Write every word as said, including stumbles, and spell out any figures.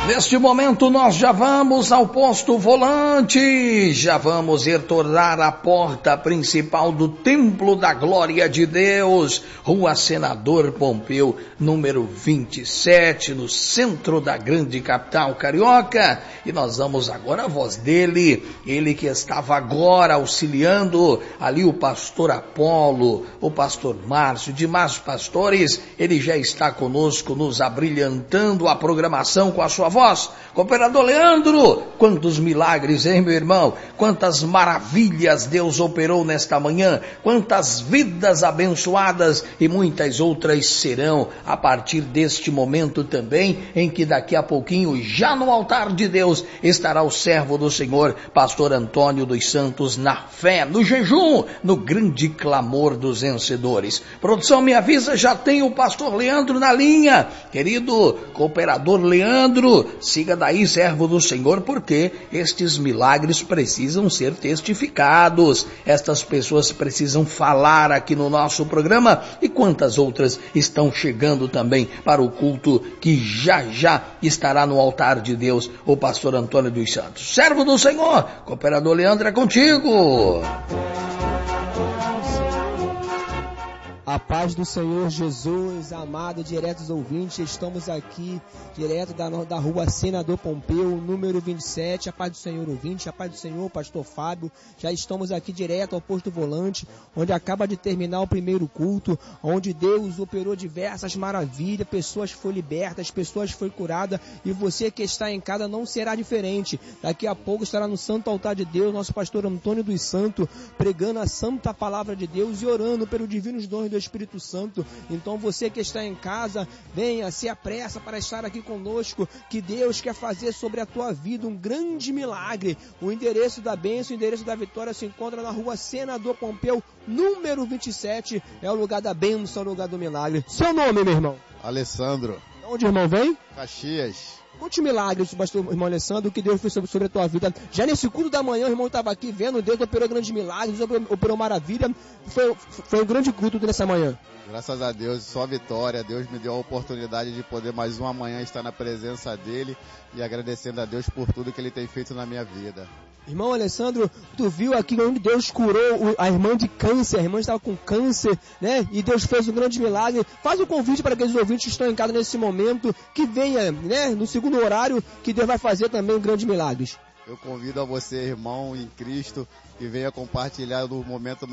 Neste momento nós já vamos ao posto volante, já vamos retornar à porta principal do Templo da Glória de Deus, Rua Senador Pompeu, número vinte e sete, no centro da grande capital carioca. E nós vamos agora à voz dele, ele que estava agora auxiliando ali o pastor Apolo, o pastor Márcio, demais pastores, ele já está conosco nos abrilhantando a programação com a sua voz. Cooperador Leandro, quantos milagres, hein, meu irmão? Quantas maravilhas Deus operou nesta manhã, quantas vidas abençoadas e muitas outras serão a partir deste momento também, em que daqui a pouquinho, já no altar de Deus, estará o servo do Senhor, pastor Antônio dos Santos, na fé, no jejum, no grande clamor dos vencedores. Produção me avisa, já tem o pastor Leandro na linha. Querido cooperador Leandro, siga daí, servo do Senhor, porque estes milagres precisam ser testificados. Estas pessoas precisam falar aqui no nosso programa, e quantas outras estão chegando também para o culto que já já estará no altar de Deus, o pastor Antônio dos Santos. Servo do Senhor, cooperador Leandro, é contigo. A paz do Senhor Jesus, amado, diretos ouvintes, estamos aqui, direto da, da rua Senador Pompeu, número vinte e sete, a paz do Senhor ouvinte, a paz do Senhor, pastor Fábio, já estamos aqui direto ao posto volante, onde acaba de terminar o primeiro culto, onde Deus operou diversas maravilhas, pessoas foram libertas, pessoas foram curadas, e você que está em casa não será diferente. Daqui a pouco estará no santo altar de Deus, nosso pastor Antônio dos Santos, pregando a santa palavra de Deus e orando pelos divinos dons do Espírito Santo. Então você que está em casa, venha, se apressa para estar aqui conosco, que Deus quer fazer sobre a tua vida um grande milagre. O endereço da bênção, o endereço da vitória se encontra na rua Senador Pompeu, número vinte e sete, é o lugar da bênção, é o lugar do milagre. Seu nome, meu irmão? Alessandro. De onde, irmão, vem? Caxias. Conte milagres, pastor irmão Alessandro, o que Deus fez sobre, sobre a tua vida. Já nesse culto da manhã, o irmão estava aqui vendo, Deus operou grandes milagres, operou, operou maravilha. Foi, foi um grande culto nessa manhã. Graças a Deus, só vitória. Deus me deu a oportunidade de poder mais uma manhã estar na presença dele e agradecendo a Deus por tudo que ele tem feito na minha vida. Irmão Alessandro, tu viu aqui onde Deus curou a irmã de câncer, a irmã estava com câncer, né? E Deus fez um grande milagre. Faz um convite para aqueles ouvintes que estão em casa nesse momento, que venha, né? No segundo horário, que Deus vai fazer também um grande milagre. Eu convido a você, irmão em Cristo, que venha compartilhar no momento